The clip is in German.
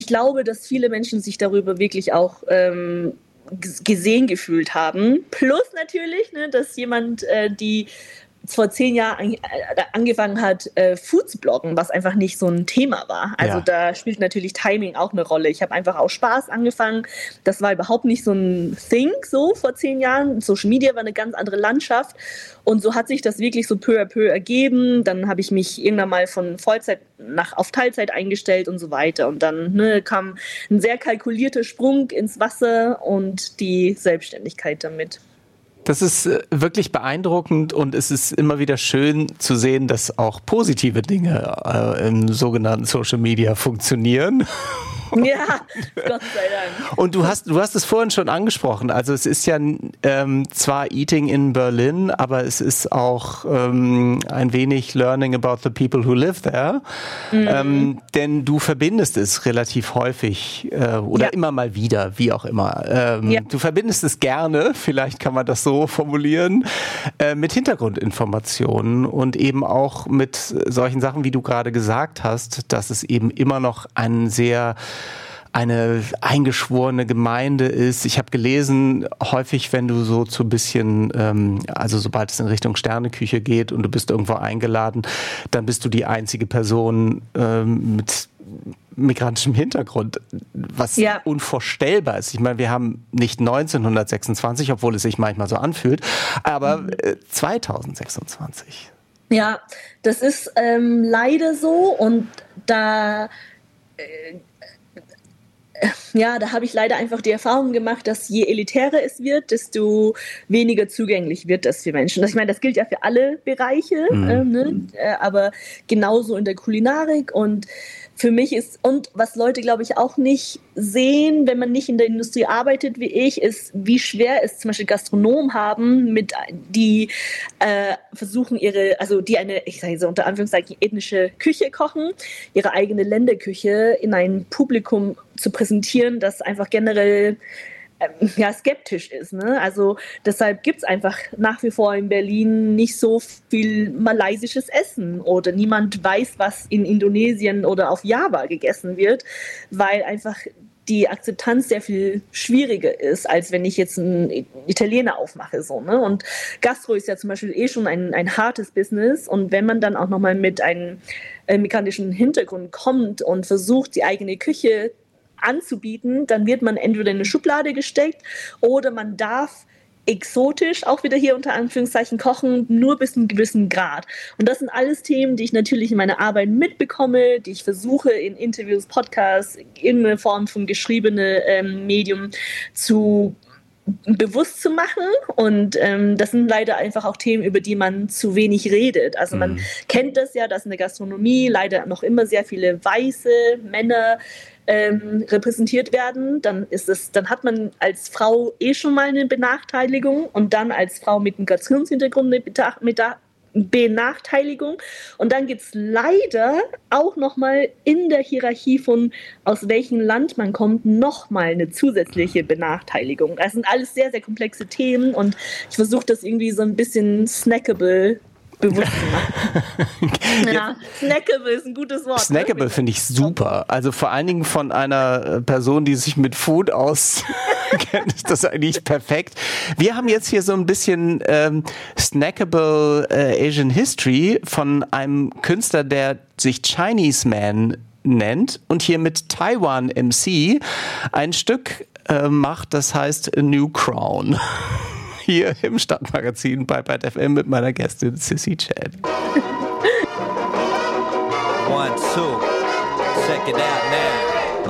glaube, dass viele Menschen sich darüber wirklich auch gesehen gefühlt haben. Plus natürlich, ne, dass jemand, die vor 10 Jahren angefangen hat, Food zu bloggen, was einfach nicht so ein Thema war. Also da spielt natürlich Timing auch eine Rolle. Ich habe einfach aus Spaß angefangen. Das war überhaupt nicht so ein Thing so vor 10 Jahren. Social Media war eine ganz andere Landschaft. Und so hat sich das wirklich so peu à peu ergeben. Dann habe ich mich irgendwann mal von Vollzeit auf Teilzeit eingestellt und so weiter. Und dann kam ein sehr kalkulierter Sprung ins Wasser und die Selbstständigkeit damit. Das ist wirklich beeindruckend und es ist immer wieder schön zu sehen, dass auch positive Dinge im sogenannten Social Media funktionieren. Ja, Gott sei Dank. Und du hast es vorhin schon angesprochen, also es ist ja zwar Eating in Berlin, aber es ist auch ein wenig Learning about the people who live there, denn du verbindest es relativ häufig oder immer mal wieder, wie auch immer. Du verbindest es gerne, vielleicht kann man das so formulieren, mit Hintergrundinformationen und eben auch mit solchen Sachen, wie du gerade gesagt hast, dass es eben immer noch eine eingeschworene Gemeinde ist. Ich habe gelesen, häufig, wenn du so zu ein bisschen, also sobald es in Richtung Sterneküche geht und du bist irgendwo eingeladen, dann bist du die einzige Person mit migrantischem Hintergrund, was unvorstellbar ist. Ich meine, wir haben nicht 1926, obwohl es sich manchmal so anfühlt, aber 2026. Ja, das ist leider so und da habe ich leider einfach die Erfahrung gemacht, dass je elitärer es wird, desto weniger zugänglich wird das für Menschen. Ich meine, das gilt ja für alle Bereiche, aber genauso in der Kulinarik und für mich ist, und was Leute, glaube ich, auch nicht sehen, wenn man nicht in der Industrie arbeitet wie ich, ist, wie schwer es zum Beispiel Gastronomen haben, die versuchen die eine, ich sage so unter Anführungszeichen, ethnische Küche kochen, ihre eigene Länderküche in ein Publikum zu präsentieren, das einfach generell skeptisch ist. Ne? Also deshalb gibt es einfach nach wie vor in Berlin nicht so viel malaysisches Essen oder niemand weiß, was in Indonesien oder auf Java gegessen wird, weil einfach die Akzeptanz sehr viel schwieriger ist, als wenn ich jetzt einen Italiener aufmache. So, ne? Und Gastro ist ja zum Beispiel schon ein hartes Business und wenn man dann auch nochmal mit einem migrantischen Hintergrund kommt und versucht, die eigene Küche anzubieten, dann wird man entweder in eine Schublade gesteckt oder man darf exotisch, auch wieder hier unter Anführungszeichen, kochen, nur bis zu einem gewissen Grad. Und das sind alles Themen, die ich natürlich in meiner Arbeit mitbekomme, die ich versuche in Interviews, Podcasts, irgendeine Form von geschriebene Medium bewusst zu machen und das sind leider einfach auch Themen, über die man zu wenig redet. Also man kennt das ja, dass in der Gastronomie leider noch immer sehr viele weiße Männer repräsentiert werden, dann hat man als Frau schon mal eine Benachteiligung und dann als Frau mit Migrationshintergrund eine Benachteiligung und dann gibt es leider auch nochmal in der Hierarchie von aus welchem Land man kommt nochmal eine zusätzliche Benachteiligung. Das sind alles sehr, sehr komplexe Themen und ich versuche das irgendwie so ein bisschen snackable bewusst zu machen. Ja, snackable ist ein gutes Wort. Snackable finde ich super. Also vor allen Dingen von einer Person, die sich mit Food auskennt, ist das eigentlich perfekt. Wir haben jetzt hier so ein bisschen snackable Asian History von einem Künstler, der sich Chinese Man nennt und hier mit Taiwan MC ein Stück macht, das heißt A New Crown. Hier im Stadtmagazin bei Byte FM mit meiner Gästin Sissy Chan. 1, 2, check it out now.